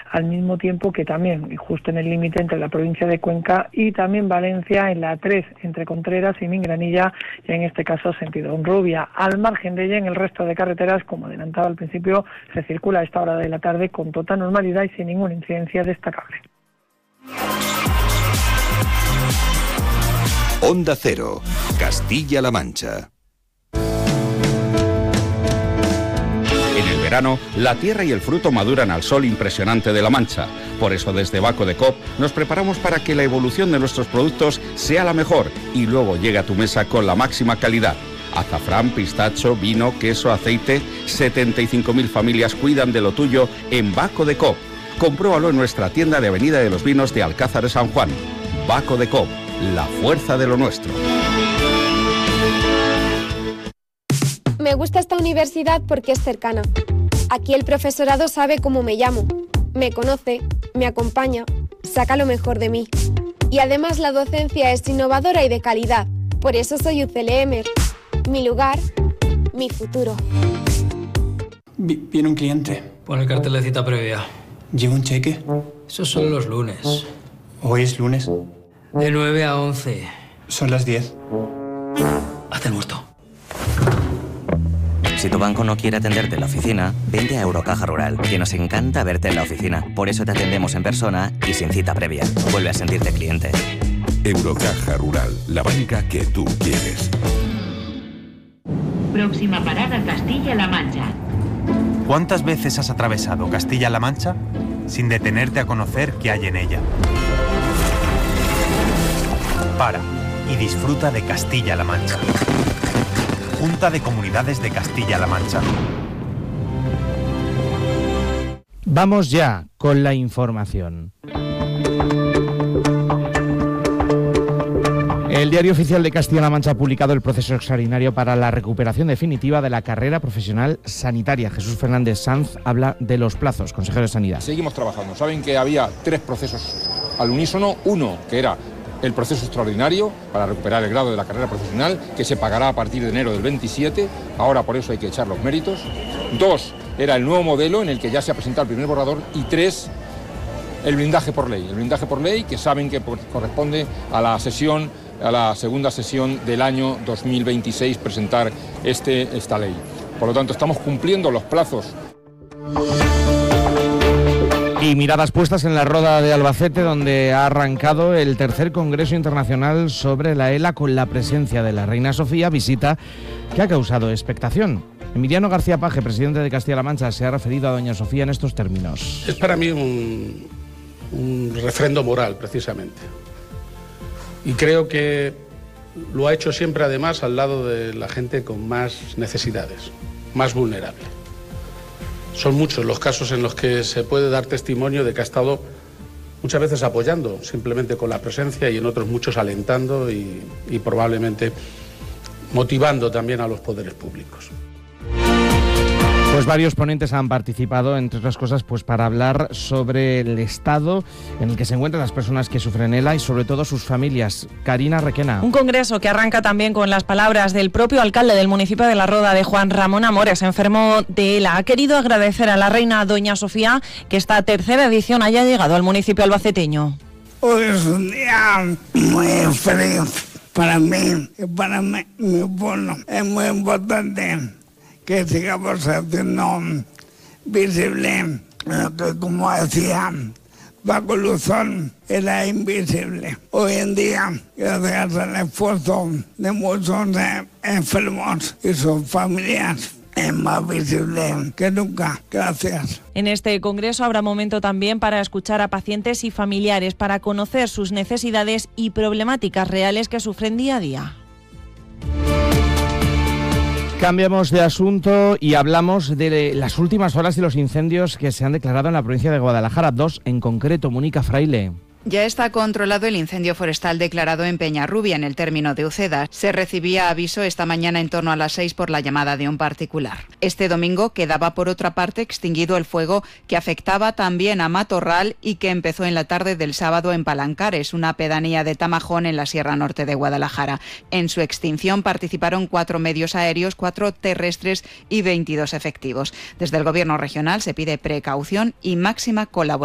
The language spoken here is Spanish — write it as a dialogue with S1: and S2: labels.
S1: al mismo tiempo que también justo en el límite entre la provincia de Cuenca y también Valencia, en la 3 entre Contreras y Mingranilla, y en este caso sentido Honrubia. Al margen de ella, en el resto de carreteras, como adelantaba al principio, se circula a esta hora de la tarde con total normalidad y sin ninguna incidencia destacable.
S2: Onda Cero, Castilla-La Mancha.
S3: En el verano, la tierra y el fruto maduran al sol impresionante de La Mancha. Por eso desde Baco de Coop nos preparamos para que la evolución de nuestros productos sea la mejor y luego llegue a tu mesa con la máxima calidad. Azafrán, pistacho, vino, queso, aceite. 75.000 familias cuidan de lo tuyo en Baco de Coop. Compruébalo en nuestra tienda de Avenida de los Vinos de Alcázar de San Juan. Baco de Coop, la fuerza de lo nuestro.
S4: Me gusta esta universidad porque es cercana. Aquí el profesorado sabe cómo me llamo, me conoce, me acompaña, saca lo mejor de mí. Y además la docencia es innovadora y de calidad. Por eso soy UCLM. Mi lugar, mi futuro.
S5: Viene un cliente.
S6: Pon el cartel de cita previa.
S5: ¿Lleva un cheque?
S6: Esos son los lunes.
S5: ¿Hoy es lunes?
S6: De 9 a 11.
S5: Son las 10.
S6: Haz el muerto.
S7: Si tu banco no quiere atenderte en la oficina, vente a Eurocaja Rural, que nos encanta verte en la oficina. Por eso te atendemos en persona y sin cita previa. Vuelve a sentirte cliente.
S2: Eurocaja Rural, la banca que tú quieres.
S8: Próxima parada, Castilla-La Mancha.
S9: ¿Cuántas veces has atravesado Castilla-La Mancha sin detenerte a conocer qué hay en ella? Para y disfruta de Castilla-La Mancha. Junta de Comunidades de Castilla-La Mancha.
S10: Vamos ya con la información. El Diario Oficial de Castilla-La Mancha ha publicado el proceso extraordinario para la recuperación definitiva de la carrera profesional sanitaria. Jesús Fernández Sanz habla de los plazos. Consejero de Sanidad.
S11: Seguimos trabajando. Saben que había 3 procesos al unísono. Uno, que era el proceso extraordinario para recuperar el grado de la carrera profesional, que se pagará a partir de enero del 27. Ahora por eso hay que echar los méritos. 2, era el nuevo modelo en el que ya se ha presentado el primer borrador. Y 3, el blindaje por ley. El blindaje por ley, que saben que corresponde a la segunda sesión del año 2026 presentar esta ley. Por lo tanto, estamos cumpliendo los plazos.
S10: Y miradas puestas en la Roda de Albacete, donde ha arrancado el tercer Congreso Internacional sobre la ELA con la presencia de la Reina Sofía, visita que ha causado expectación. Emiliano García Paje, presidente de Castilla-La Mancha, se ha referido a doña Sofía en estos términos.
S12: Es para mí un refrendo moral, precisamente. Y creo que lo ha hecho siempre, además, al lado de la gente con más necesidades, más vulnerable. Son muchos los casos en los que se puede dar testimonio de que ha estado muchas veces apoyando, simplemente con la presencia, y en otros muchos alentando y probablemente motivando también a los poderes públicos.
S10: Pues varios ponentes han participado, entre otras cosas, pues para hablar sobre el estado en el que se encuentran las personas que sufren ELA y sobre todo sus familias. Karina Requena.
S13: Un congreso que arranca también con las palabras del propio alcalde del municipio de La Roda, de Juan Ramón Amores, enfermo de ELA. Ha querido agradecer a la reina doña Sofía que esta tercera edición haya llegado al municipio albaceteño.
S14: Hoy es un día muy feliz para mí y para mi pueblo. Es muy importante que sigamos haciendo visible lo que, como decía Paco Luzón, era invisible. Hoy en día, gracias al esfuerzo de muchos enfermos y sus familias, es más visible que nunca. Gracias.
S13: En este congreso habrá momento también para escuchar a pacientes y familiares, para conocer sus necesidades y problemáticas reales que sufren día a día.
S10: Cambiamos de asunto y hablamos de las últimas horas y los incendios que se han declarado en la provincia de Guadalajara. 2 en concreto. Mónica Fraile.
S15: Ya está controlado el incendio forestal declarado en Peñarrubia, en el término de Uceda. Se recibía aviso esta mañana en torno a las 6 por la llamada de un particular. Este domingo quedaba por otra parte extinguido el fuego que afectaba también a Matorral y que empezó en la tarde del sábado en Palancares, una pedanía de Tamajón en la Sierra Norte de Guadalajara. En su extinción participaron 4 medios aéreos, 4 terrestres y 22 efectivos. Desde el Gobierno regional se pide precaución y máxima colaboración